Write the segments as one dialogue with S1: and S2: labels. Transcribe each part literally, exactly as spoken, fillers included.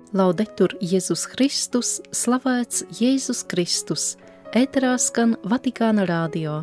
S1: Laudetur Jēzus Kristus, slavēts Jēzus Kristus, ēterā skan Vatikāna radio.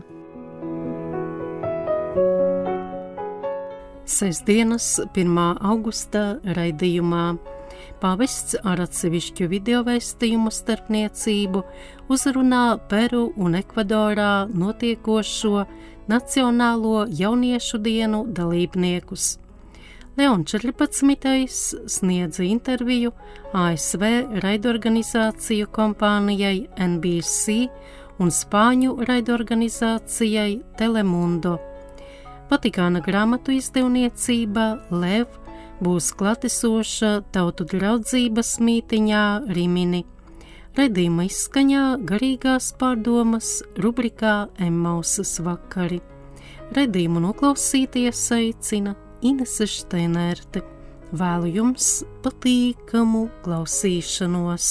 S1: Sestdienas, pirmā augusta raidījumā pāvests ar atsevišķu videovēstījumu starpniecību uzrunā Peru un Ekvadorā notiekošo Nacionālo jauniešu dienu dalībniekus. Leons četrpadsmitais sniedza interviju A S V raidorganizāciju kompānijai N B C un Spāņu raidorganizācijai Telemundo. Vatikāna grāmatu izdevniecība Lev būs klātesoša Tautu draudzības mītiņā Rimini. Raidījuma izskaņā garīgās pārdomas rubrikā Emmausas vakari. Raidījumu noklausīties aicina Inese Šteinerte. Vēlu jums patīkamu klausīšanos.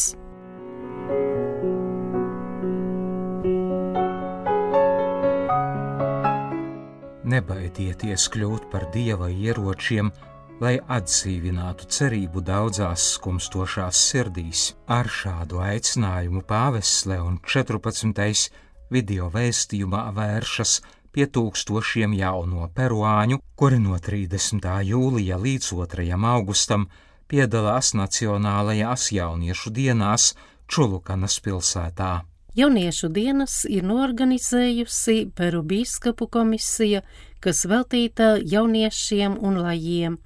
S2: Nebaidieties kļūt par Dieva ieročiem, lai atdzīvinātu cerību daudzās skumstošās sirdīs. Ar šādu aicinājumu pāvests Leons četrpadsmitais video vēstījumā vēršas pie tūkstošiem jauno peruāņu, kuri no trīsdesmitā jūlija līdz otrajam augustam piedalās Nacionālajās jauniešu dienās Čulukanas pilsētā.
S1: Jauniešu dienas ir norganizējusi Peru bīskapu komisija, kas veltīta jauniešiem un lajiem.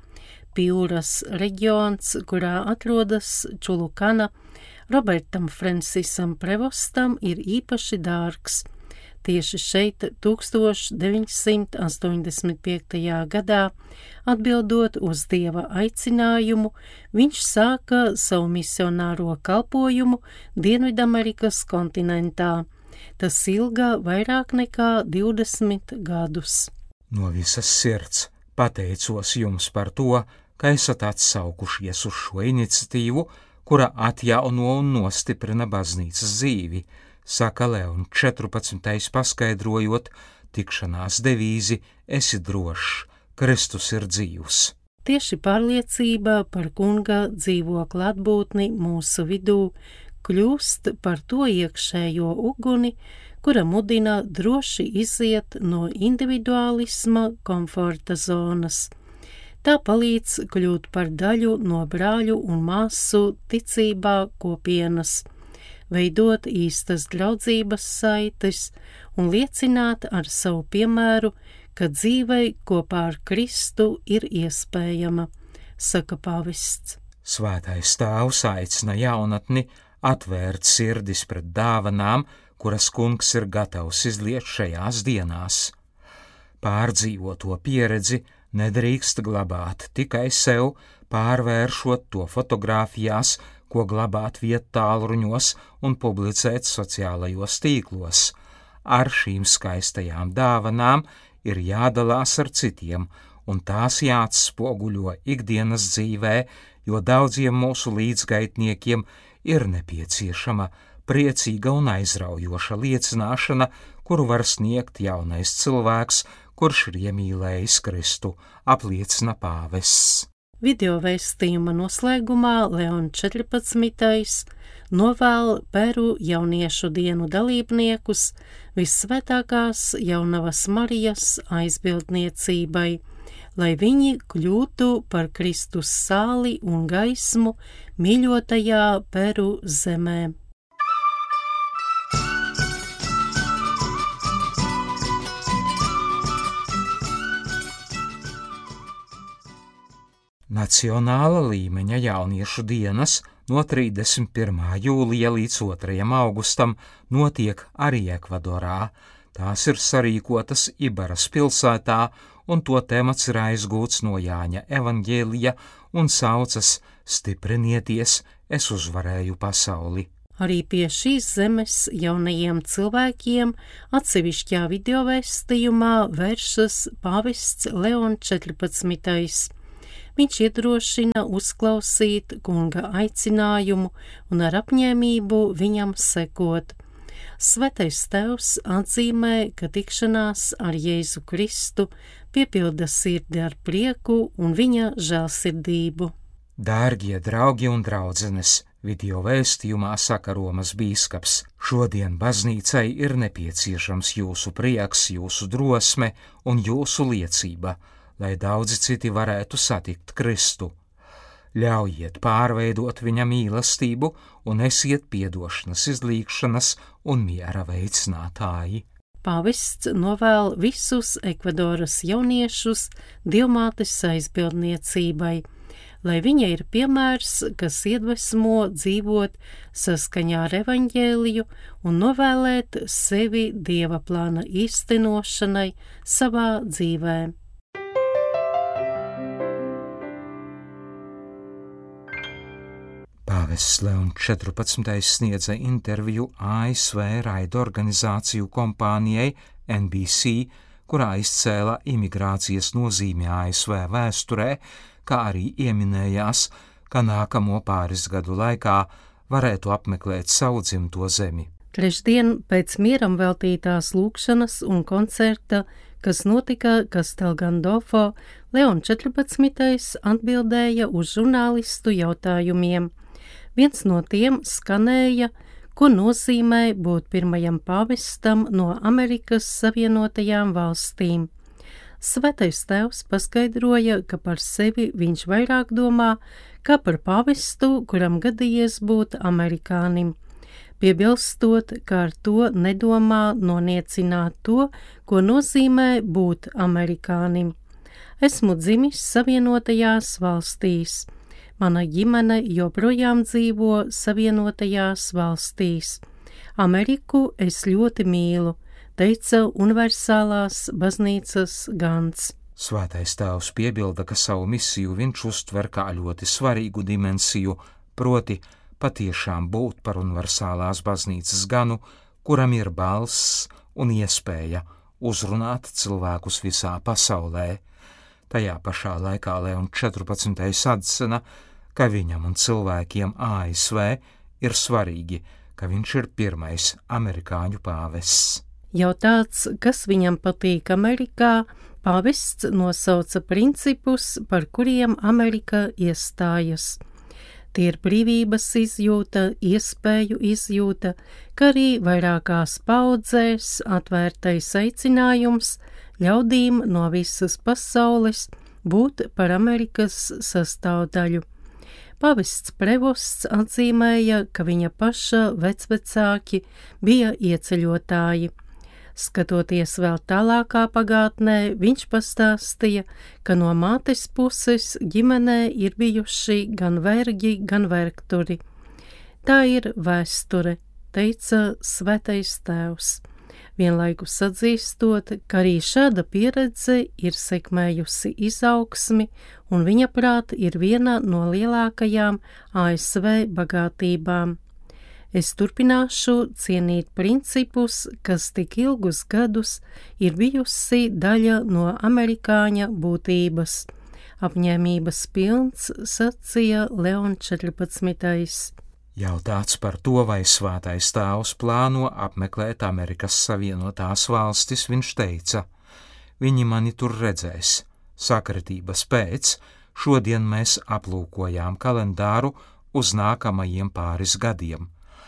S1: Piūras reģions, kurā atrodas Čulukana, Robertam Francisam Prevostam ir īpaši dārgs. Tieši šeit tūkstoš deviņsimt astoņdesmit piektajā gadā, atbildot uz Dieva aicinājumu, viņš sāka savu misionāro kalpojumu Dienvidamerikas kontinentā. Tas ilga vairāk nekā divdesmit gadus.
S2: No visas sirds pateicos jums par to, ka esat atsaukušies uz šo iniciatīvu, kura atjauno un nostiprina baznīcas dzīvi, saka Leons četrpadsmitais paskaidrojot tikšanās devīzi Esi drošs, Kristus ir dzīvs.
S1: Tieši pārliecība par kunga dzīvo klātbūtni mūsu vidū kļūst par to iekšējo uguni, kura mudina droši iziet no individuālisma komforta zonas. Tā palīdz kļūt par daļu no brāļu un māsu ticībā kopienas, veidot īstas draudzības saites un liecināt ar savu piemēru, ka dzīvei kopā ar Kristu ir iespējama, saka pāvests.
S2: Svētais Tēvs aicina jaunatni atvērt sirdis pret dāvanām, kuras kungs ir gatavs izliet šajās dienās. Pārdzīvoto pieredzi nedrīkst glabāt tikai sev, pārvēršot to fotogrāfijās, ko glabāt viettālruņos un publicēt sociālajos tīklos. Ar šīm skaistajām dāvanām ir jādalās ar citiem, un tās jāatspoguļo ikdienas dzīvē, jo daudziem mūsu līdzgaitniekiem ir nepieciešama priecīga un aizraujoša liecināšana, kuru var sniegt jaunais cilvēks, kurš ir iemīlējis Kristu, apliecina pāvests.
S1: Video vēstījuma noslēgumā Leons četrpadsmitais novēl Peru jauniešu dienu dalībniekus Vissvētākās Jaunavas Marijas aizbildniecībai, lai viņi kļūtu par Kristus sāli un gaismu mīļotajā Peru zemē.
S2: Nacionāla līmeņa jauniešu dienas no trīsdesmit pirmā jūlija līdz otrajam augustam notiek arī Ekvadorā. Tās ir sarīkotas Ibaras pilsētā, un to temats ir aizgūts no Jāņa evaņģēlija un saucas Stiprinieties, es uzvarēju pasauli.
S1: Arī pie šīs zemes jaunajiem cilvēkiem atsevišķā videovēstījumā vēršas pāvests Leons četrpadsmitais. Viņš iedrošina uzklausīt kunga aicinājumu un ar apņēmību viņam sekot. Svētais Tēvs atzīmē, ka tikšanās ar Jēzu Kristu piepilda sirdi ar prieku un viņa žēlsirdību.
S2: Dārgie draugi un draudzenes, video vēstījumā saka Romas bīskaps, šodien baznīcai ir nepieciešams jūsu prieks, jūsu drosme un jūsu liecība, lai daudzi citi varētu satikt Kristu. Ļaujiet pārveidot viņa mīlestību un esiet piedošanas, izlīgšanas un miera veicinātāji.
S1: Pāvests novēl visus Ekvadoras jauniešus Dievmātes aizbildniecībai, lai viņa ir piemērs, kas iedvesmo dzīvot saskaņā ar evaņģēliju un novēlēt sevi Dieva plāna īstenošanai savā dzīvē.
S2: Pāvests Leons četrpadsmitais sniedza interviju A S V raidorganizāciju kompānijai N B C, kurā izcēla imigrācijas nozīmi A S V vēsturē, kā arī ieminējās, ka nākamo pāris gadu laikā varētu apmeklēt savu dzimto zemi.
S1: Trešdien pēc mieram veltītās lūkšanas un koncerta, kas notika Castel Gandolfo, Leons četrpadsmitais atbildēja uz žurnālistu jautājumiem. Viens no tiem skanēja, ko nozīmē būt pirmajam pāvestam no Amerikas Savienotajām valstīm. Svētais tēvs paskaidroja, ka par sevi viņš vairāk domā kā par pāvestu, kuram gadījies būt amerikānim, piebilstot, ka ar to nedomā noniecināt to, ko nozīmē būt amerikānim. Esmu dzimis Savienotajās valstīs. Mana ģimene joprojām dzīvo Savienotajās valstīs. Ameriku es ļoti mīlu, teica Universālās baznīcas Gants.
S2: Svētais tēvs piebilda, ka savu misiju viņš uztver kā ļoti svarīgu dimensiju, proti patiešām būt par Universālās baznīcas ganu, kuram ir balss un iespēja uzrunāt cilvēkus visā pasaulē. Tajā pašā laikā Leons četrpadsmitais atzina, ka viņam un cilvēkiem A S V ir svarīgi, ka viņš ir pirmais amerikāņu pāvests.
S1: Jautāts, kas viņam patīk Amerikā, pāvests nosauca principus, par kuriem Amerika iestājas. Tie ir brīvības izjūta, iespēju izjūta, kā arī vairākās paudzēs atvērtais aicinājums ļaudīm no visas pasaules būt par Amerikas sastāvdaļu. Pāvests Prevosts atzīmēja, ka viņa paša vecvecāki bija ieceļotāji. Skatoties vēl tālākā pagātnē, viņš pastāstīja, ka no mātes puses ģimenē ir bijuši gan vergi, gan vergturi. Tā ir vēsture, teica Svētais tēvs, vienlaikus atzīstot, ka arī šāda pieredze ir sekmējusi izaugsmi un viņa prāt ir viena no lielākajām A S V bagātībām. Es turpināšu cienīt principus, kas tik ilgus gadus ir bijusi daļa no amerikāņa būtības. Apņēmības pilns sacīja Leons četrpadsmitais.
S2: Jautāts par to, vai Svētais tēvs plāno apmeklēt Amerikas Savienotās valstis, viņš teica: viņi mani tur redzēs. Sakritības pēc šodien mēs aplūkojām kalendāru uz nākamajiem pāris gadiem.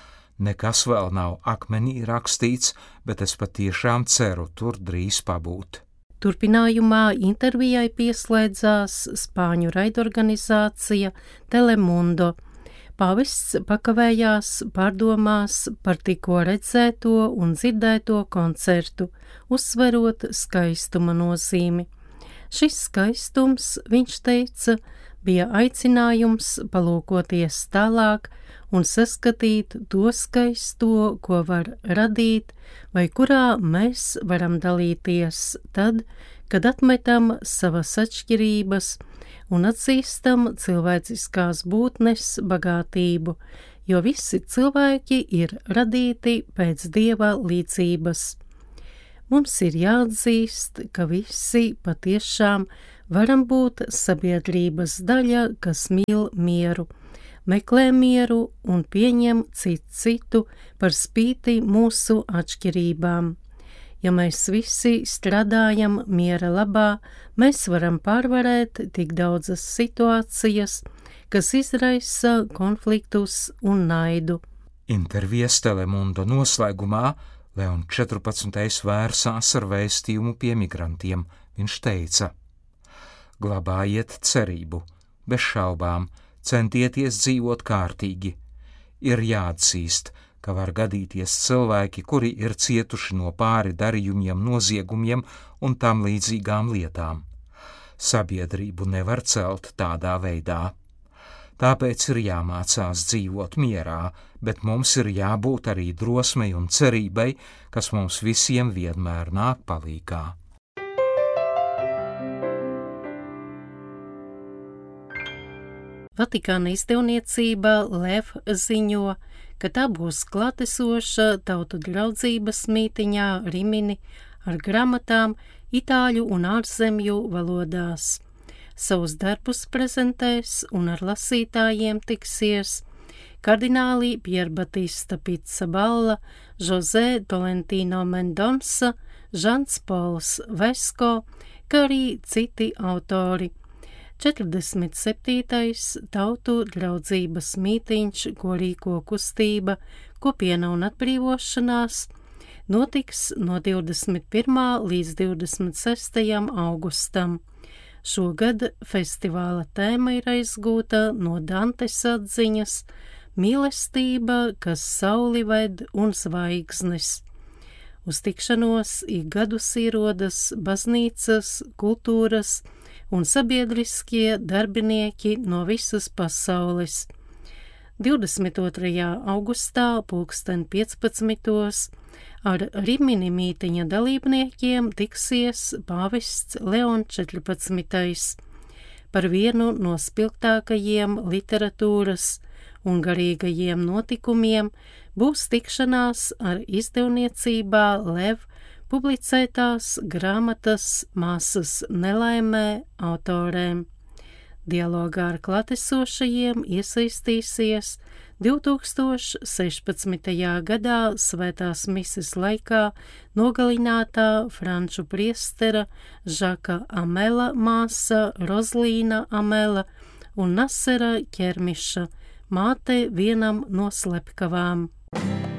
S2: Nekas vēl nav akmenī rakstīts, bet es patiešām ceru tur drīz pabūt.
S1: Turpinājumā intervijai pieslēdzās spāņu raidorganizācija Telemundo. Pāvests pakavējās pārdomās par tikko redzēto un dzirdēto koncertu, uzsverot skaistuma nozīmi. Šis skaistums, viņš teica, bija aicinājums palūkoties tālāk un saskatīt to skaisto, ko var radīt, vai kurā mēs varam dalīties tad, kad atmetam savas atšķirības un atzīstam cilvēciskās būtnes bagātību, jo visi cilvēki ir radīti pēc Dieva līdzības. Mums ir jāatzīst, ka visi patiešām varam būt sabiedrības daļa, kas mīl mieru, meklē mieru un pieņem citu citu par spīti mūsu atšķirībām. Ja mēs visi strādājam miera labā, mēs varam pārvarēt tik daudzas situācijas, kas izraisa konfliktus un naidu.
S2: Intervijas Telemundo noslēgumā Leon četrpadsmitais vērsās ar vēstījumu pie migrantiem. Viņš teica: glabājiet cerību, bez šaubām, centieties dzīvot kārtīgi. Ir jāatzīst, ka var gadīties cilvēki, kuri ir cietuši no pāri darījumiem, noziegumiem un tam līdzīgām lietām. Sabiedrību nevar celt tādā veidā. Tāpēc ir jāmācās dzīvot mierā, bet mums ir jābūt arī drosmei un cerībai, kas mums visiem vienmēr nāk palīgā.
S1: Vatikāna izdevniecība Lev ziņo, ka tā būs klātesoša Tautu draudzības mītiņā Rimini ar grāmatām itāļu un ārzemju valodās. Savus darbus prezentēs un ar lasītājiem tiksies kardināli Pierbatista Pizzaballa, José Tolentino Mendonsa, Žants Pols Vesko, kā arī citi autori. četrdesmit septītais Tautu draudzības mītiņš, ko rīko kustība Kopiena un atbrīvošanās, notiks no divdesmit pirmā līdz divdesmit sestajam augustam. Šogad festivāla tēma ir aizgūta no Dantes atziņas mīlestība, kas sauli ved un zvaigznes. Uz tikšanos ik gadus ierodas baznīcas, kultūras un sabiedriskie darbinieki no visas pasaules. divdesmit otrajā augustā pulksten piecpadsmitos ar Rimini mītiņa dalībniekiem tiksies pāvests Leon četrpadsmitais. Par vienu no spilgtākajiem literatūras un garīgajiem notikumiem būs tikšanās ar izdevniecībā Lev publicētās grāmatas Māsas nelaimē autorēm. Dialogā ar klātesošajiem iesaistīsies divtūkstoš sešpadsmitajā gadā svētās mises laikā nogalinātā franču priestera Žaka Amela māsa Rozlīna Amela un Nasera Ķermiša, māte vienam no slepkavām.